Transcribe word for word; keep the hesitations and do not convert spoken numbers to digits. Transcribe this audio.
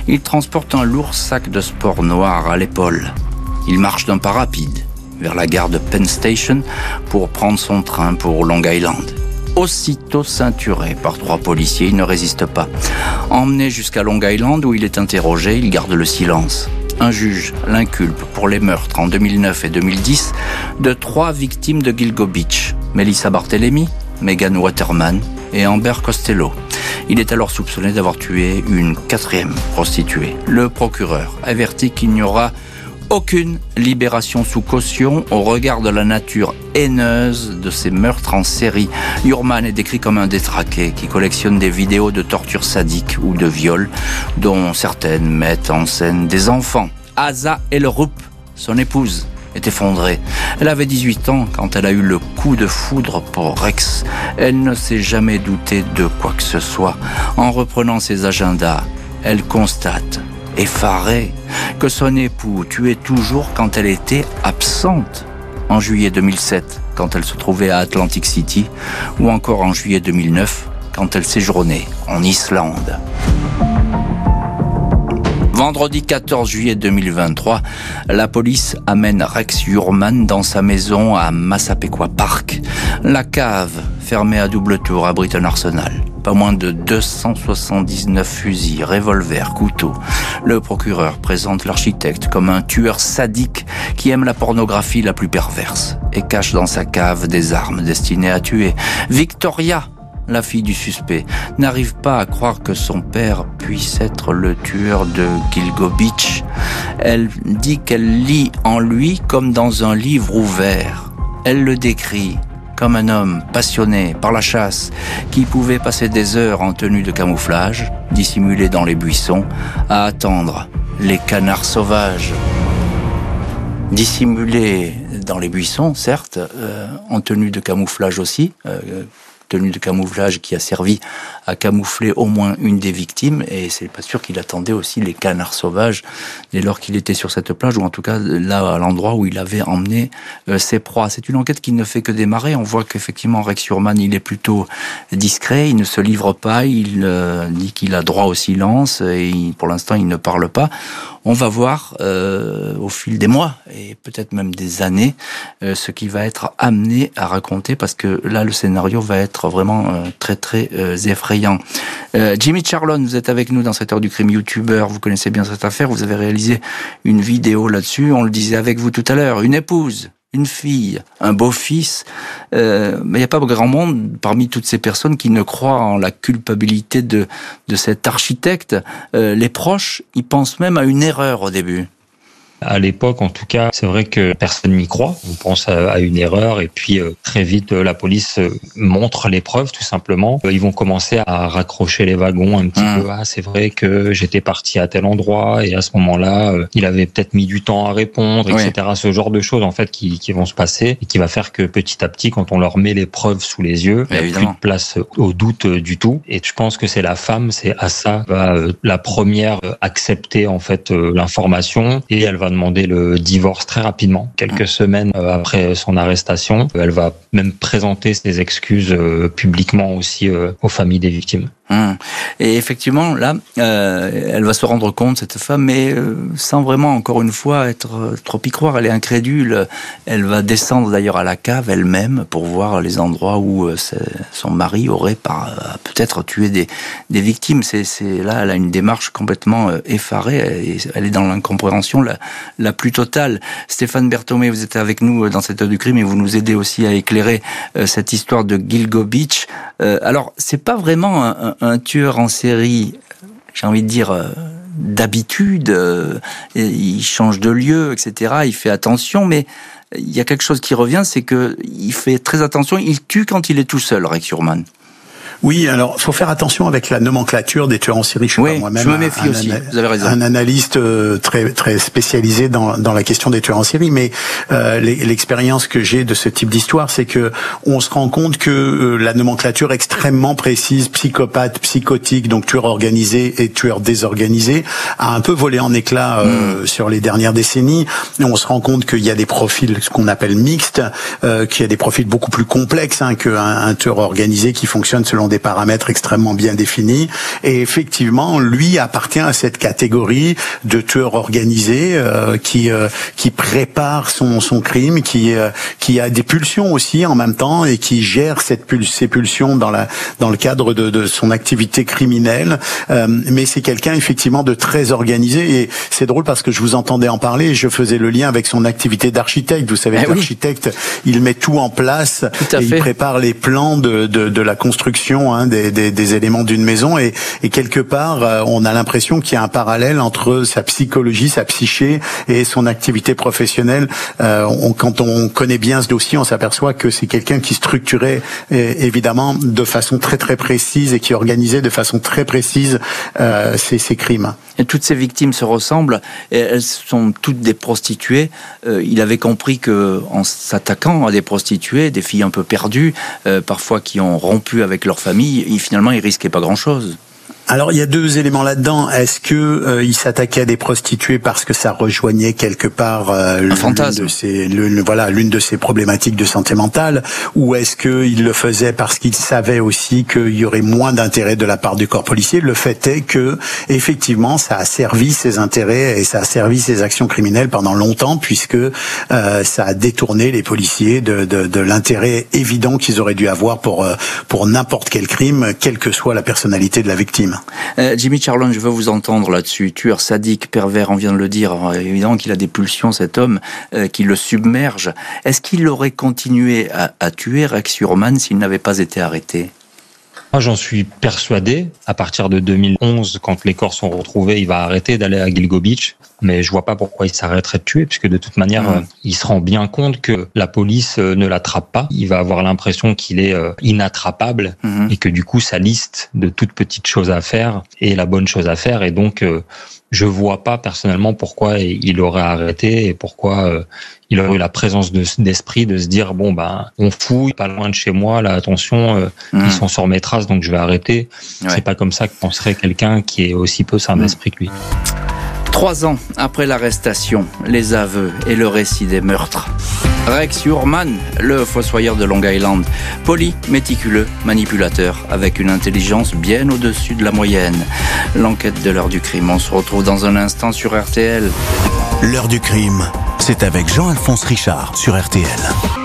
Il transporte un lourd sac de sport noir à l'épaule. Il marche d'un pas rapide vers la gare de Penn Station pour prendre son train pour Long Island. Aussitôt ceinturé par trois policiers, il ne résiste pas. Emmené jusqu'à Long Island où il est interrogé, il garde le silence. Un juge l'inculpe pour les meurtres en deux mille neuf et deux mille dix de trois victimes de Gilgo Beach, Melissa Barthelemy, Megan Waterman et Amber Costello. Il est alors soupçonné d'avoir tué une quatrième prostituée. Le procureur avertit qu'il n'y aura aucune libération sous caution au regard de la nature haineuse de ces meurtres en série. Uhrman est décrit comme un détraqué qui collectionne des vidéos de torture sadique ou de viol, dont certaines mettent en scène des enfants. Asa El-Rup, son épouse, est effondrée. Elle avait dix-huit ans quand elle a eu le coup de foudre pour Rex. Elle ne s'est jamais doutée de quoi que ce soit. En reprenant ses agendas, elle constate, effarée, que son époux tuait toujours quand elle était absente. En juillet deux mille sept, quand elle se trouvait à Atlantic City, ou encore en juillet deux mille neuf, quand elle séjournait en Islande. Vendredi quatorze juillet deux mille vingt-trois, la police amène Rex Uhrman dans sa maison à Massapequa Park. La cave, fermée à double tour, abrite un arsenal. Pas moins de deux cent soixante-dix-neuf fusils, revolvers, couteaux. Le procureur présente l'architecte comme un tueur sadique qui aime la pornographie la plus perverse et cache dans sa cave des armes destinées à tuer. Victoria, la fille du suspect, n'arrive pas à croire que son père puisse être le tueur de Gilgo Beach. Elle dit qu'elle lit en lui comme dans un livre ouvert. Elle le décrit comme un homme passionné par la chasse qui pouvait passer des heures en tenue de camouflage, dissimulé dans les buissons, à attendre les canards sauvages. Dissimulé dans les buissons, certes, euh, en tenue de camouflage aussi, euh, tenue de camouflage qui a servi à camoufler au moins une des victimes, et c'est pas sûr qu'il attendait aussi les canards sauvages dès lors qu'il était sur cette plage, ou en tout cas là à l'endroit où il avait emmené euh, ses proies. C'est une enquête qui ne fait que démarrer. On voit qu'effectivement Rex Uhrman, il est plutôt discret, il ne se livre pas, il euh, dit qu'il a droit au silence, et il, pour l'instant il ne parle pas. On va voir euh, au fil des mois et peut-être même des années euh, ce qui va être amené à raconter, parce que là le scénario va être vraiment euh, très très euh, effrayant. Euh, Jimmy Charlon, vous êtes avec nous dans cette heure du crime, youtubeur, vous connaissez bien cette affaire, vous avez réalisé une vidéo là-dessus, on le disait avec vous tout à l'heure, une épouse, une fille, un beau-fils, euh, mais il n'y a pas grand monde parmi toutes ces personnes qui ne croient en la culpabilité de, de cet architecte. Euh, les proches, ils pensent même à une erreur au début. À l'époque, en tout cas, c'est vrai que personne n'y croit. On pense à une erreur et puis euh, très vite, la police montre les preuves, tout simplement. Ils vont commencer à raccrocher les wagons un petit mmh. peu. Ah, c'est vrai que j'étais parti à tel endroit et à ce moment-là, euh, il avait peut-être mis du temps à répondre, et cetera. Oui. Ce genre de choses, en fait, qui, qui vont se passer et qui va faire que petit à petit, quand on leur met les preuves sous les yeux, il n'y a plus de place au doute du tout. Et je pense que c'est la femme, c'est à ça, va euh, la première accepter, en fait, euh, l'information, et elle va demander le divorce très rapidement, quelques semaines après son arrestation. Elle va même présenter ses excuses publiquement aussi aux familles des victimes. Hum. Et effectivement, là, euh, elle va se rendre compte, cette femme, mais euh, sans vraiment, encore une fois, être euh, trop y croire. Elle est incrédule. Elle va descendre d'ailleurs à la cave elle-même pour voir les endroits où euh, son mari aurait par, euh, peut-être tué des, des victimes. C'est, c'est là, elle a une démarche complètement euh, effarée. Et elle est dans l'incompréhension la, la plus totale. Stéphane Berthomé, vous êtes avec nous dans cette heure du crime et vous nous aidez aussi à éclairer euh, cette histoire de Gilgo Beach. Euh, alors, c'est pas vraiment un, un un tueur en série, j'ai envie de dire, euh, d'habitude, euh, il change de lieu, et cetera. Il fait attention, mais il y a quelque chose qui revient, c'est que il fait très attention, il tue quand il est tout seul, Rex Uhrman. Oui, alors faut faire attention avec la nomenclature des tueurs en série. Je suis oui, pas moi-même je me méfie un, aussi. Un, vous avez raison. Un analyste euh, très très spécialisé dans dans la question des tueurs en série, mais euh, l'expérience que j'ai de ce type d'histoire, c'est que on se rend compte que euh, la nomenclature extrêmement précise, psychopathe, psychotique, donc tueur organisé et tueur désorganisé, a un peu volé en éclats euh, mmh. sur les dernières décennies. Et on se rend compte qu'il y a des profils, ce qu'on appelle mixtes, euh, qu'il y a des profils beaucoup plus complexes hein, qu'un un tueur organisé qui fonctionne selon des paramètres extrêmement bien définis. Et effectivement, lui appartient à cette catégorie de tueurs organisés euh, qui euh, qui prépare son son crime, qui euh, qui a des pulsions aussi en même temps et qui gère cette pul- ces pulsions dans la dans le cadre de, de son activité criminelle. Euh, mais c'est quelqu'un effectivement de très organisé et c'est drôle parce que je vous entendais en parler et je faisais le lien avec son activité d'architecte. Vous savez, eh l'architecte, oui. il met tout en place tout et fait. il prépare les plans de de, de la construction hein, des, des des éléments d'une maison et et quelque part euh, on a l'impression qu'il y a un parallèle entre sa psychologie, sa psyché et son activité professionnelle. Euh, on, quand on connaît bien ce dossier, on s'aperçoit que c'est quelqu'un qui structurait eh, évidemment de façon très très précise et qui organisait de façon très précise euh, ses, ses crimes. Et toutes ces victimes se ressemblent, et elles sont toutes des prostituées. Euh, il avait compris que en s'attaquant à des prostituées, des filles un peu perdues, euh, parfois qui ont rompu avec leur famille, il, finalement, ils risquaient pas grand-chose. Alors il y a deux éléments là-dedans. Est-ce que euh, il s'attaquait à des prostituées parce que ça rejoignait quelque part euh, un fantasme de ses, le, le, voilà l'une de ses problématiques de santé mentale, ou est-ce que il le faisait parce qu'il savait aussi qu'il y aurait moins d'intérêt de la part du corps policier? Le fait est que effectivement ça a servi ses intérêts et ça a servi ses actions criminelles pendant longtemps puisque euh, ça a détourné les policiers de, de, de l'intérêt évident qu'ils auraient dû avoir pour euh, pour n'importe quel crime, quelle que soit la personnalité de la victime. Euh, Jimmy Charlone, je veux vous entendre là-dessus. Tueur sadique, pervers, on vient de le dire. Alors, évidemment qu'il a des pulsions, cet homme, euh, qui le submerge. Est-ce qu'il aurait continué à, à tuer Rex Hurman s'il n'avait pas été arrêté ? Moi, j'en suis persuadé. À partir de deux mille onze, quand les corps sont retrouvés, il va arrêter d'aller à Gilgo Beach. Mais je vois pas pourquoi il s'arrêterait de tuer, puisque de toute manière, mmh. il se rend bien compte que la police ne l'attrape pas. Il va avoir l'impression qu'il est inattrapable mmh. et que du coup, sa liste de toutes petites choses à faire est la bonne chose à faire. Et donc, je vois pas personnellement pourquoi il aurait arrêté et pourquoi il aurait eu la présence de, d'esprit de se dire bon ben on fouille pas loin de chez moi, là attention, euh, mmh. ils sont sur mes traces donc je vais arrêter. Ouais. C'est pas comme ça que penserait quelqu'un qui est aussi peu sain d'esprit que lui. Trois ans après l'arrestation, les aveux et le récit des meurtres. Rex Hurman, le fossoyeur de Long Island, poli, méticuleux, manipulateur, avec une intelligence bien au-dessus de la moyenne. L'enquête de l'heure du crime, on se retrouve dans un instant sur R T L. L'heure du crime, c'est avec Jean-Alphonse Richard sur R T L.